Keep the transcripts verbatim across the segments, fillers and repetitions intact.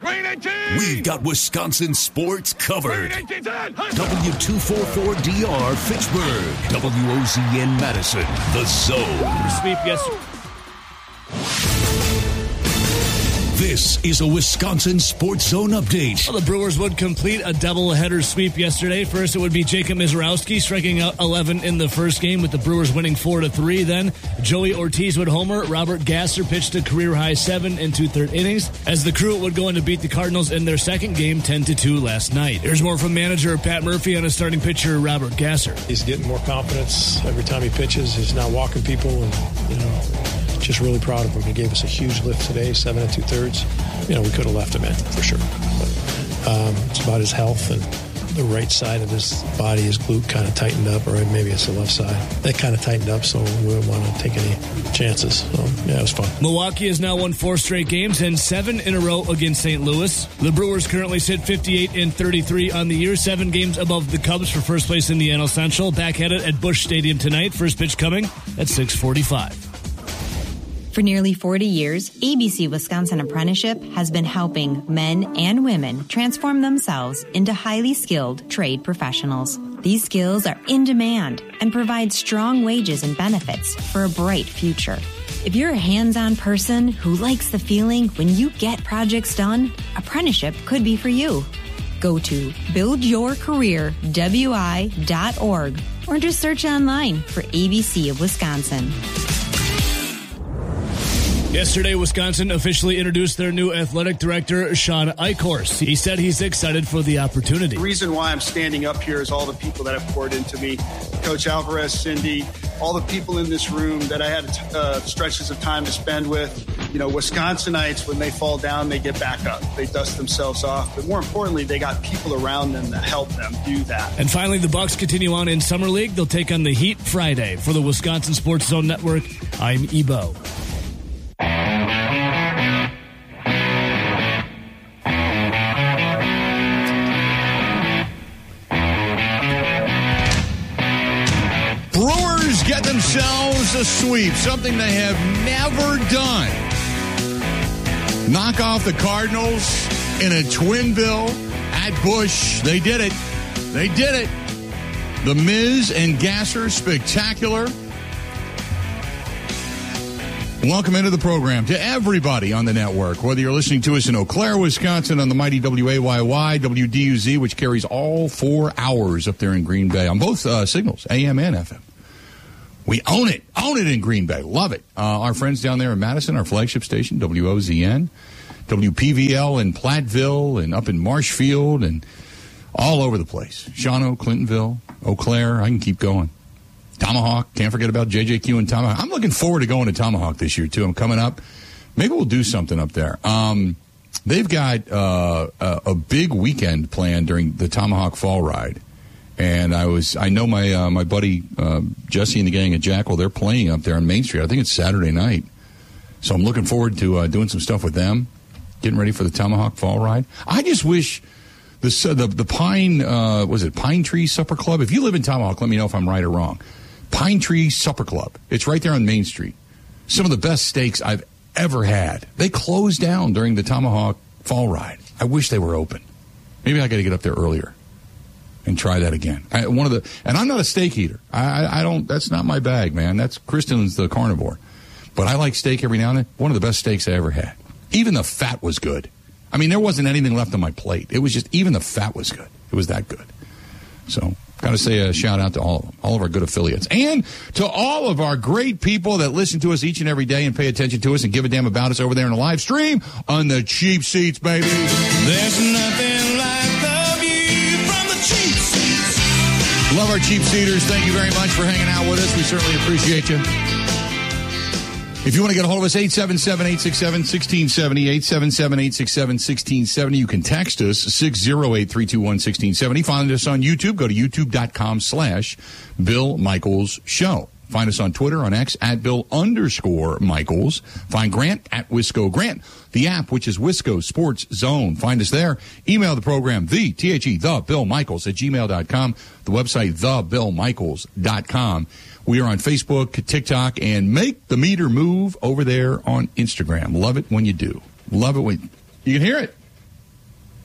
We've got Wisconsin sports covered. W two forty-four D R Fitchburg. W O Z N Madison. The Zone. Sweep yesterday. This is a Wisconsin Sports Zone update. Well, the Brewers would complete a doubleheader sweep yesterday. First, it would be Jacob Mizorowski striking out eleven in the first game, with the Brewers winning four to three. Then Joey Ortiz would homer. Robert Gasser pitched a career-high seven and two-thirds innings, as the Crew would go on to beat the Cardinals in their second game ten to two last night. Here's more from manager Pat Murphy on his starting pitcher Robert Gasser. He's getting more confidence every time he pitches. He's not walking people, and you know, just really proud of him. He gave us a huge lift today, seven and two-thirds. You know, we could have left him in, for sure. But um, it's about his health, and the right side of his body, his glute kind of tightened up, or maybe it's the left side. That kind of tightened up, so we didn't want to take any chances. So, yeah, it was fun. Milwaukee has now won four straight games and seven in a row against Saint Louis. The Brewers currently sit fifty-eight and thirty-three on the year, seven games above the Cubs for first place in the N L Central. Back at it at Busch Stadium tonight. First pitch coming at six forty-five. For nearly forty years, A B C Wisconsin Apprenticeship has been helping men and women transform themselves into highly skilled trade professionals. These skills are in demand and provide strong wages and benefits for a bright future. If you're a hands-on person who likes the feeling when you get projects done, apprenticeship could be for you. Go to build your career w i dot org or just search online for A B C of Wisconsin. Yesterday, Wisconsin officially introduced their new athletic director, Sean Eichhorst. He said he's excited for the opportunity. The reason why I'm standing up here is all the people that have poured into me. Coach Alvarez, Cindy, all the people in this room that I had uh, stretches of time to spend with. You know, Wisconsinites, when they fall down, they get back up. They dust themselves off. But more importantly, they got people around them that help them do that. And finally, the Bucks continue on in Summer League. They'll take on the Heat Friday. For the Wisconsin Sports Zone Network, I'm Ebo. Brewers get themselves a sweep, something they have never done. Knock off the Cardinals in a twin bill at Busch. They did it. They did it. The Miz and Gasser, spectacular. Welcome into the program to everybody on the network, whether you're listening to us in Eau Claire, Wisconsin on the mighty W A Y Y, W D U Z, which carries all four hours up there in Green Bay on both uh, signals, A M and F M. We own it. Own it in Green Bay. Love it. Uh, our friends down there in Madison, our flagship station, W O Z N, W P V L in Platteville and up in Marshfield and all over the place. Shawano, Clintonville, Eau Claire. I can keep going. Tomahawk. Can't forget about J J Q and Tomahawk. I'm looking forward to going to Tomahawk this year, too. I'm coming up. Maybe we'll do something up there. Um, they've got uh, a, a big weekend planned during the Tomahawk Fall Ride. And I was, I know my uh, my buddy uh, Jesse and the gang at Jackal, they're playing up there on Main Street. I think it's Saturday night. So I'm looking forward to uh, doing some stuff with them, getting ready for the Tomahawk Fall Ride. I just wish the, uh, the, the Pine, uh, was it Pine Tree Supper Club? If you live in Tomahawk, let me know if I'm right or wrong. Pine Tree Supper Club. It's right there on Main Street. Some of the best steaks I've ever had. They closed down during the Tomahawk Fall Ride. I wish they were open. Maybe I got to get up there earlier and try that again. I, one of the, and I'm not a steak eater. I, I, I don't. That's not my bag, man. That's Kristen's the carnivore. But I like steak every now and then. One of the best steaks I ever had. Even the fat was good. I mean, there wasn't anything left on my plate. It was just, even the fat was good. It was that good. So, got to say a shout out to all of them, all of our good affiliates, and to all of our great people that listen to us each and every day and pay attention to us and give a damn about us over there in the live stream on the cheap seats, baby. There's nothing like the view from the cheap seats. Love our cheap seaters. Thank you very much for hanging out with us. We certainly appreciate you. If you want to get a hold of us, eight seven seven, eight six seven, one six seven zero, eight seven seven, eight six seven, one six seven zero. You can text us, six zero eight, three two one, one six seven zero. Find us on YouTube. Go to youtube.com slash Bill Michaels Show. Find us on Twitter, on X, at Bill underscore Michaels. Find Grant at Wisco Grant. The app, which is Wisco Sports Zone. Find us there. Email the program, the, T H E, the Bill Michaels at gmail dot com. The website, the bill michaels dot com. We are on Facebook, TikTok, and make the meter move over there on Instagram. Love it when you do. Love it when you can hear it.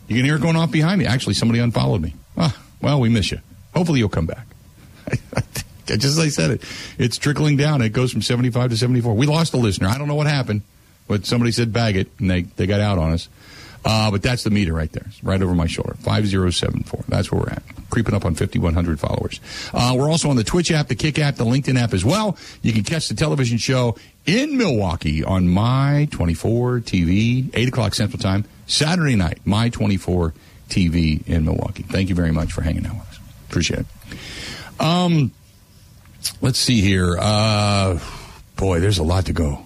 You can hear it going off behind me. Actually, somebody unfollowed me. Ah, well, we miss you. Hopefully you'll come back. Just as I said it, it's trickling down. It goes from seventy-five to seventy-four. We lost a listener. I don't know what happened, but somebody said bag it, and they, they got out on us. Uh, but that's the meter right there. It's right over my shoulder. five zero seven four. That's where we're at. Creeping up on fifty-one hundred followers. Uh, we're also on the Twitch app, the Kick app, the LinkedIn app as well. You can catch the television show in Milwaukee on My twenty-four T V, eight o'clock Central Time, Saturday night, My twenty-four T V in Milwaukee. Thank you very much for hanging out with us. Appreciate it. Um, let's see here. Uh, boy, there's a lot to go.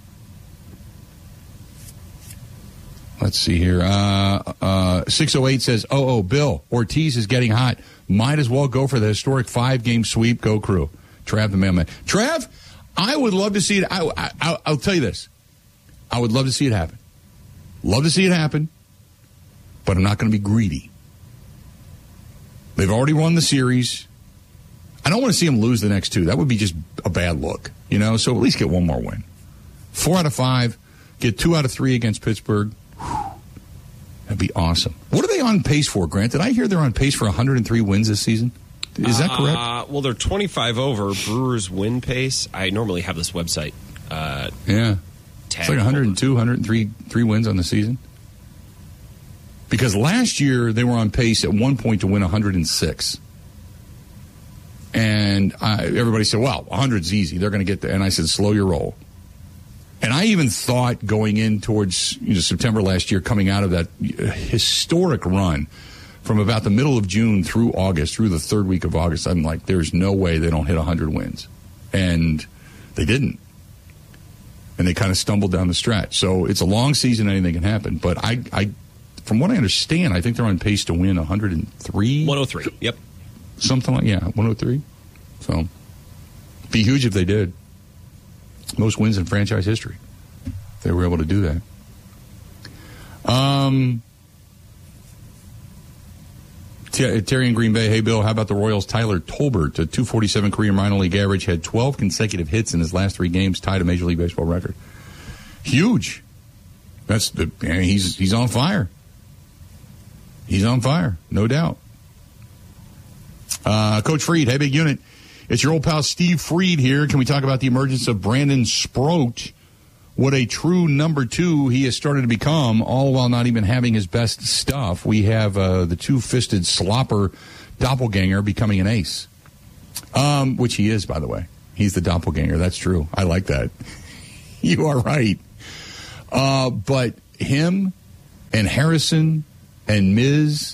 Let's see here. Uh, uh, six oh eight says, oh, oh, Bill, Ortiz is getting hot. Might as well go for the historic five-game sweep. Go Crew. Trav the mailman. Trav, I would love to see it. I, I, I, I'll tell you this. I would love to see it happen. Love to see it happen, but I'm not going to be greedy. They've already won the series. I don't want to see them lose the next two. That would be just a bad look, you know? So at least get one more win. Four out of five. Get two out of three against Pittsburgh. That'd be awesome. What are they on pace for, Grant? Did I hear they're on pace for one hundred three wins this season? Is that correct? Uh, well, they're twenty-five over. Brewers win pace. I normally have this website. Uh, yeah. It's like one hundred two, one hundred three three wins on the season. Because last year they were on pace at one point to win one hundred six. And I, everybody said, well, one hundred is easy. They're going to get there. And I said, slow your roll. And I even thought going in towards you know, September last year, coming out of that historic run from about the middle of June through August, through the third week of August, I'm like, there's no way they don't hit one hundred wins. And they didn't. And they kind of stumbled down the stretch. So it's a long season, anything can happen. But I, I, from what I understand, I think they're on pace to win one hundred three. one oh three, yep. Something like, yeah, one oh three. So be huge if they did. Most wins in franchise history. If they were able to do that. Um, T- Terry in Green Bay. Hey, Bill, how about the Royals' Tyler Tolbert? A two forty-seven career minor league average. Had twelve consecutive hits in his last three games. Tied a Major League Baseball record. Huge. That's the, man, he's, he's on fire. He's on fire. No doubt. Uh, Coach Freed. Hey, big unit. It's your old pal Steve Freed here. Can we talk about the emergence of Brandon Sproat? What a true number two he has started to become, all while not even having his best stuff. We have uh, the two-fisted slopper doppelganger becoming an ace, um, which he is, by the way. He's the doppelganger. That's true. I like that. You are right. Uh, but him and Harrison and Miz,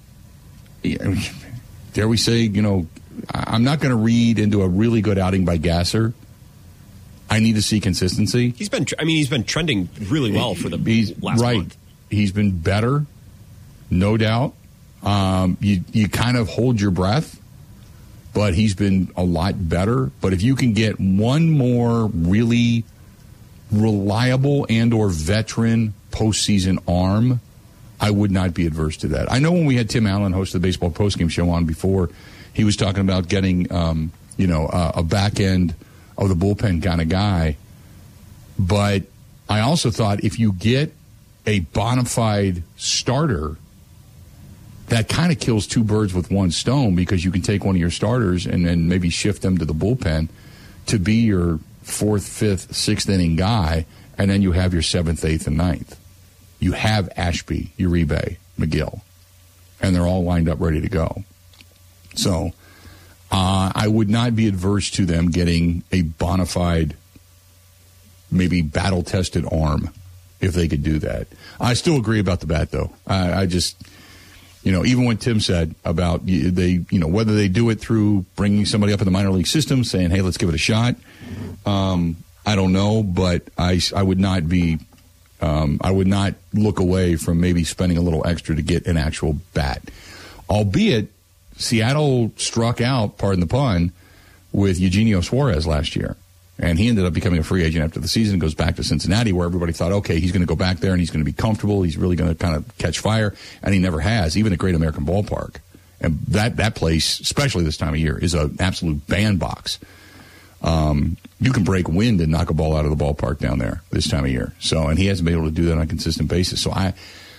dare we say, you know, I'm not going to read into a really good outing by Gasser. I need to see consistency. He's been, I mean, he's been trending really well for the he's, last right. month. He's been better, no doubt. Um, you you kind of hold your breath, but he's been a lot better. But if you can get one more really reliable and or veteran postseason arm, I would not be adverse to that. I know when we had Tim Allen host the baseball postgame show on before, he was talking about getting, um, you know, uh, a back end of the bullpen kind of guy. But I also thought if you get a bona fide starter, that kind of kills two birds with one stone, because you can take one of your starters and then maybe shift them to the bullpen to be your fourth, fifth, sixth inning guy, and then you have your seventh, eighth, and ninth. You have Ashby, Uribe, McGill, and they're all lined up ready to go. So uh, I would not be adverse to them getting a bona fide, maybe battle-tested arm if they could do that. I still agree about the bat, though. I, I just, you know, even what Tim said about they, you know, whether they do it through bringing somebody up in the minor league system, saying, hey, let's give it a shot. Um, I don't know, but I, I would not be, um, I would not look away from maybe spending a little extra to get an actual bat. Albeit, Seattle struck out, pardon the pun, with Eugenio Suarez last year. And he ended up becoming a free agent after the season, goes back to Cincinnati, where everybody thought, okay, he's going to go back there and he's going to be comfortable. He's really going to kind of catch fire. And he never has, even at Great American Ballpark. And that, that place, especially this time of year, is an absolute bandbox. Um, you can break wind and knock a ball out of the ballpark down there this time of year. So, and he hasn't been able to do that on a consistent basis. So I,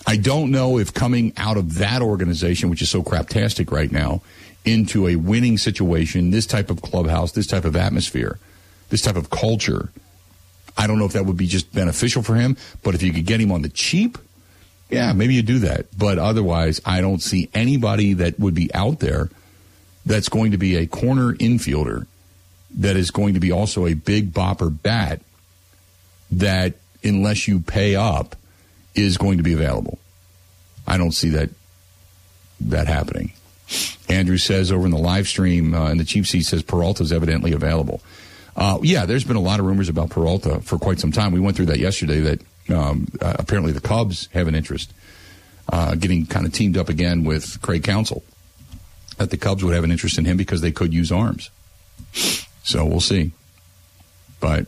I don't know if coming out of that organization, which is so craptastic right now, into a winning situation, this type of clubhouse, this type of atmosphere, this type of culture, I don't know if that would be just beneficial for him. But if you could get him on the cheap, yeah, maybe you do that. But otherwise, I don't see anybody that would be out there that's going to be a corner infielder that is going to be also a big bopper bat that, unless you pay up, is going to be available. I don't see that that happening. Andrew says over in the live stream, uh, in the cheap seat, says Peralta's evidently available. Uh, yeah, there's been a lot of rumors about Peralta for quite some time. We went through that yesterday, that um, uh, apparently the Cubs have an interest, uh, getting kind of teamed up again with Craig Counsell, that the Cubs would have an interest in him because they could use arms. So we'll see. But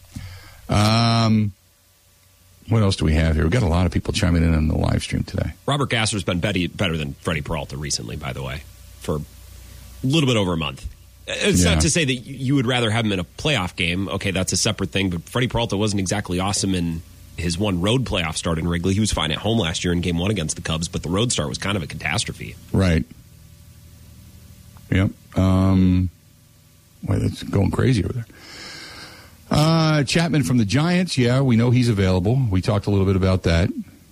um, what else do we have here? We've got a lot of people chiming in on the live stream today. Robert Gasser's been better than Freddie Peralta recently, by the way, for a little bit over a month. It's yeah. not to say that you would rather have him in a playoff game. Okay, that's a separate thing. But Freddie Peralta wasn't exactly awesome in his one road playoff start in Wrigley. He was fine at home last year in game one against the Cubs, but the road start was kind of a catastrophe. Right. Yep. Um, wait, that's going crazy over there. Uh, Chapman from the Giants. Yeah, we know he's available. We talked a little bit about that.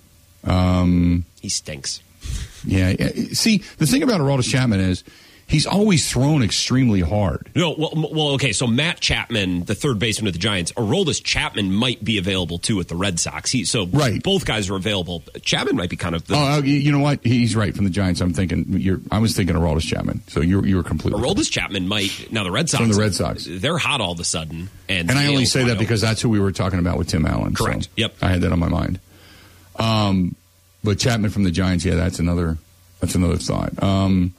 Um, he stinks. Yeah. See, the thing about Aroldis Chapman is, he's always thrown extremely hard. No, well, well, okay, so Matt Chapman, the third baseman of the Giants, Aroldis Chapman might be available, too, at the Red Sox. He, so right. both guys are available. Chapman might be kind of the... Oh, you know what? He's right from the Giants. I'm thinking... You're, I was thinking Aroldis Chapman, so you're, you were completely... Aroldis Chapman might... Now, the Red Sox... From the Red Sox. They're hot all of a sudden. And, and I only say that open. because that's who we were talking about with Tim Allen. Correct. So yep. I had that on my mind. Um, but Chapman from the Giants, yeah, that's another, that's another thought. Um...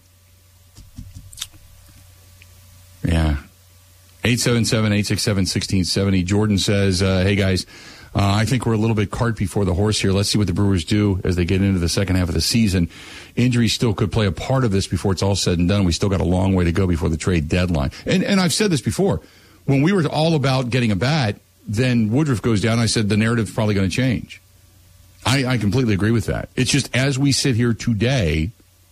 Yeah. eight seven seven, eight six seven, one six seven zero. Jordan says, uh, hey, guys, uh, I think we're a little bit cart before the horse here. Let's see what the Brewers do as they get into the second half of the season. Injuries still could play a part of this before it's all said and done. We still got a long way to go before the trade deadline. And, and I've said this before. When we were all about getting a bat, then Woodruff goes down. I said the narrative's probably going to change. I, I completely agree with that. It's just as we sit here today,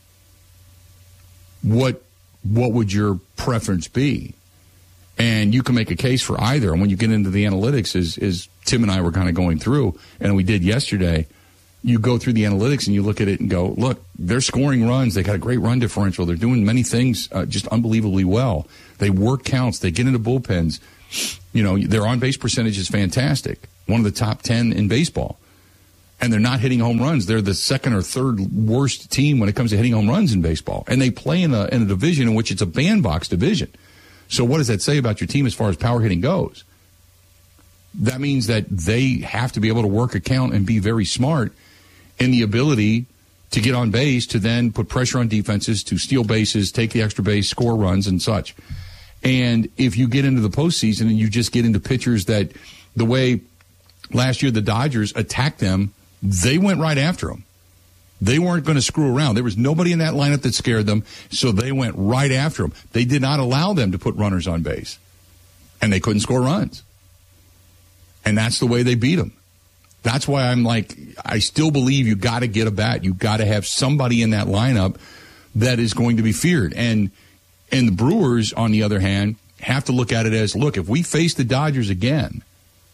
what... what would your preference be? And you can make a case for either. And when you get into the analytics, as, as Tim and I were kind of going through, and we did yesterday, you go through the analytics and you look at it and go, look, they're scoring runs. They got a great run differential. They're doing many things uh, just unbelievably well. They work counts. They get into bullpens. You know, their on-base percentage is fantastic. One of the top ten in baseball. And they're not hitting home runs. They're the second or third worst team when it comes to hitting home runs in baseball. And they play in a, in a division in which it's a bandbox division. So what does that say about your team as far as power hitting goes? That means that they have to be able to work a count and be very smart in the ability to get on base, to then put pressure on defenses, to steal bases, take the extra base, score runs, and such. And if you get into the postseason and you just get into pitchers that the way last year the Dodgers attacked them, they went right after them. They weren't going to screw around. There was nobody in that lineup that scared them, so they went right after them. They did not allow them to put runners on base, and they couldn't score runs. And that's the way they beat them. That's why I'm like, I still believe you got to get a bat. You got to have somebody in that lineup that is going to be feared. And and the Brewers, on the other hand, have to look at it as, look, if we face the Dodgers again,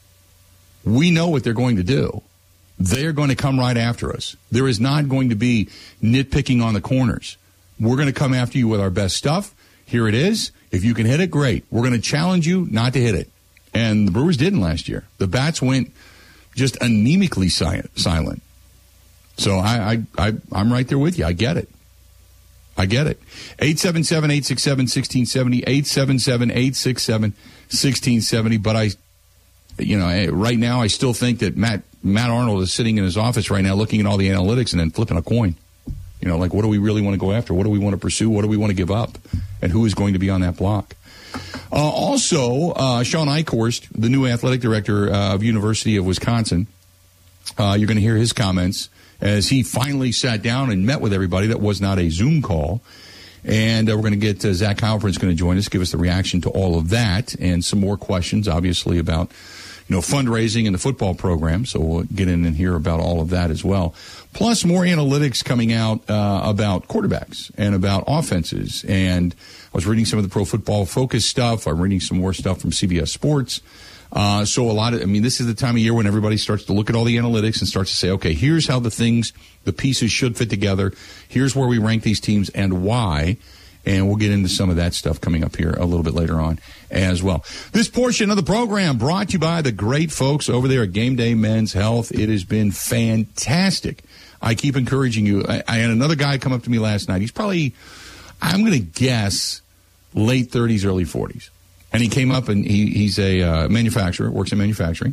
we know what they're going to do. They're going to come right after us. There is not going to be nitpicking on the corners. We're going to come after you with our best stuff. Here it is. If you can hit it, great. We're going to challenge you not to hit it. And the Brewers didn't last year. The bats went just anemically silent. So I, I, I, I'm right there with you. I get it. I get it. eight seven seven, eight six seven, one six seven zero, eight seven seven, eight six seven, one six seven zero. But I, you know, right now I still think that Matt Matt Arnold is sitting in his office right now looking at all the analytics and then flipping a coin. You know, like, what do we really want to go after? What do we want to pursue? What do we want to give up? And who is going to be on that block? Uh, also, uh, Sean Eichhorst, the new athletic director uh, of University of Wisconsin, uh, you're going to hear his comments as he finally sat down and met with everybody. That was not a Zoom call. And uh, we're going to get uh, Zach Halpern's going to join us, give us the reaction to all of that and some more questions, obviously, about you know, fundraising in the football program. So we'll get in and hear about all of that as well. Plus more analytics coming out uh, about quarterbacks and about offenses. And I was reading some of the Pro Football Focus stuff. I'm reading some more stuff from C B S Sports. Uh, so a lot of, I mean, this is the time of year when everybody starts to look at all the analytics and starts to say, okay, here's how the things, the pieces should fit together. Here's where we rank these teams and why. And we'll get into some of that stuff coming up here a little bit later on as well. This portion of the program brought to you by the great folks over there at Game Day Men's Health. It has been fantastic. I keep encouraging you. I, I had another guy come up to me last night. He's probably, I'm going to guess, late thirties, early forties. And he came up and he, he's a uh, manufacturer, works in manufacturing,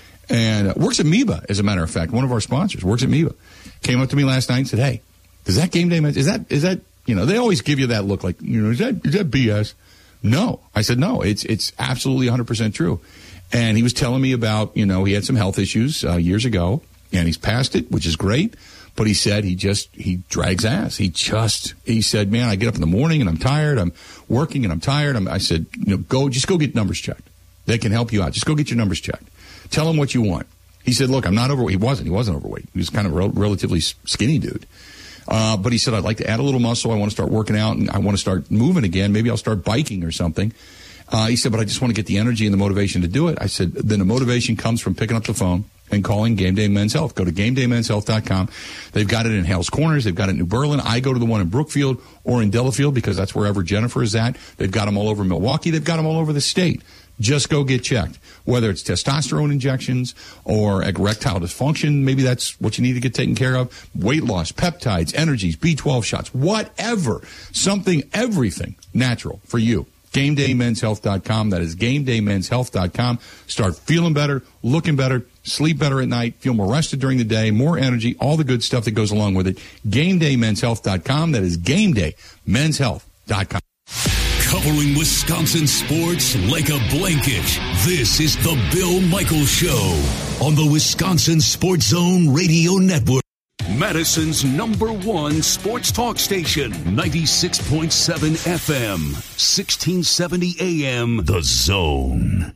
and uh, works at Meba, as a matter of fact. One of our sponsors works at Meba. Came up to me last night and said, hey, does that Game Day Men's, is that, is that, you know, they always give you that look like, you know, is that, is that B S? No. I said, no, it's, it's absolutely one hundred percent true. And he was telling me about, you know, he had some health issues uh, years ago, and he's passed it, which is great. But he said he just, he drags ass. He just, he said, man, I get up in the morning and I'm tired. I'm working and I'm tired. I'm, I said, you know, go, just go get numbers checked. They can help you out. Just go get your numbers checked. Tell them what you want. He said, look, I'm not overweight. He wasn't. He wasn't overweight. He was kind of a rel- relatively skinny dude. Uh, but he said, I'd like to add a little muscle. I want to start working out and I want to start moving again. Maybe I'll start biking or something. Uh, he said, but I just want to get the energy and the motivation to do it. I said, then the motivation comes from picking up the phone and calling Game Day Men's Health. Go to game day men's health dot com. They've got it in Hales Corners. They've got it in New Berlin. I go to the one in Brookfield or in Delafield because that's wherever Jennifer is at. They've got them all over Milwaukee. They've got them all over the state. Just go get checked. Whether it's testosterone injections or erectile dysfunction, maybe that's what you need to get taken care of. Weight loss, peptides, energies, B twelve shots, whatever. Something, everything natural for you. game day men's health dot com. That is game day men's health dot com. Start feeling better, looking better, sleep better at night, feel more rested during the day, more energy, all the good stuff that goes along with it. game day men's health dot com. That is game day men's health dot com. Covering Wisconsin sports like a blanket. This is the Bill Michaels Show on the Wisconsin Sports Zone Radio Network. Madison's number one sports talk station, ninety-six point seven F M, sixteen seventy A M, The Zone.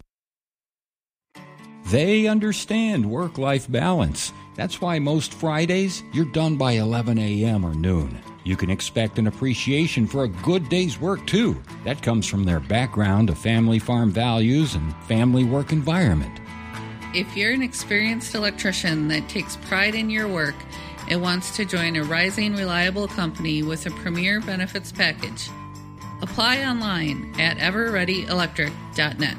They understand work-life balance. That's why most Fridays, you're done by eleven a.m. or noon. You can expect an appreciation for a good day's work, too. That comes from their background of family farm values and family work environment. If you're an experienced electrician that takes pride in your work and wants to join a rising, reliable company with a premier benefits package, apply online at ever ready electric dot net.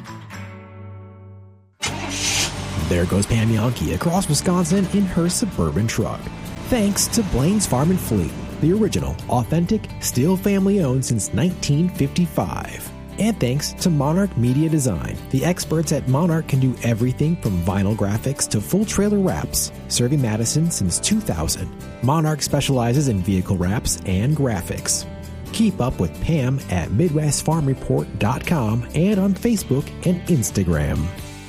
There goes Pam Yankee across Wisconsin in her Suburban truck. Thanks to Blaine's Farm and Fleet, the original, authentic, still family-owned since nineteen fifty-five. And thanks to Monarch Media Design. The experts at Monarch can do everything from vinyl graphics to full trailer wraps. Serving Madison since two thousand. Monarch specializes in vehicle wraps and graphics. Keep up with Pam at midwest farm report dot com and on Facebook and Instagram.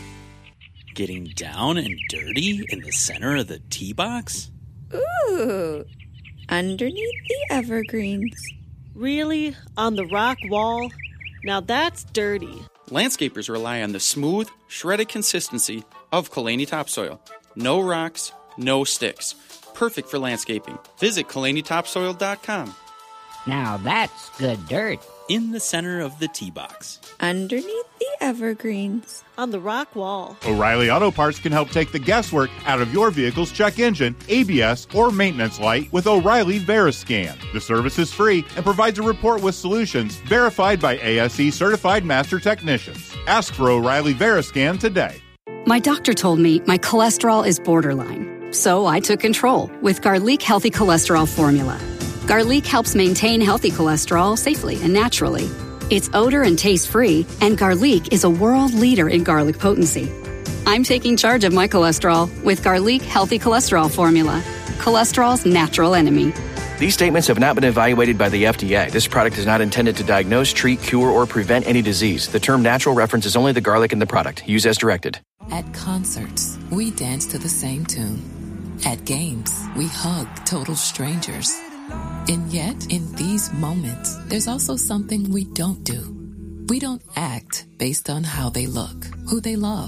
Getting down and dirty in the center of the tee box? Ooh, underneath the evergreens. Really? On the rock wall? Now that's dirty. Landscapers rely on the smooth, shredded consistency of Kalani topsoil. No rocks, no sticks. Perfect for landscaping. Visit kalani topsoil dot com. Now that's good dirt. In the center of the tee box. Underneath the evergreens. On the rock wall. O'Reilly Auto Parts can help take the guesswork out of your vehicle's check engine, A B S, or maintenance light with O'Reilly VeriScan. The service is free and provides a report with solutions verified by A S E certified master technicians. Ask for O'Reilly VeriScan today. My doctor told me my cholesterol is borderline, so I took control with Garlic Healthy Cholesterol Formula. Garlic helps maintain healthy cholesterol safely and naturally. It's odor and taste-free, and Garlic is a world leader in garlic potency. I'm taking charge of my cholesterol with Garlic Healthy Cholesterol Formula, cholesterol's natural enemy. These statements have not been evaluated by the F D A. This product is not intended to diagnose, treat, cure, or prevent any disease. The term natural references only the garlic in the product. Use as directed. At concerts, we dance to the same tune. At games, we hug total strangers. And yet, in these moments, there's also something we don't do. We don't act based on how they look, who they love,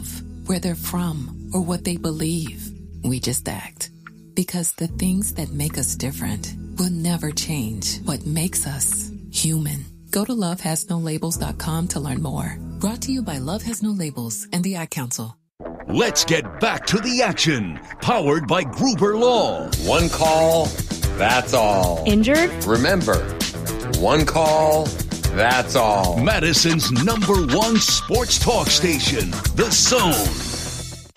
where they're from, or what they believe. We just act. Because the things that make us different will never change what makes us human. Go to love has no labels dot com to learn more. Brought to you by Love Has No Labels and the Ad Council. Let's get back to the action. Powered by Gruber Law. One call, that's all. Injured? Remember, one call, that's all. Madison's number one sports talk station, The Zone.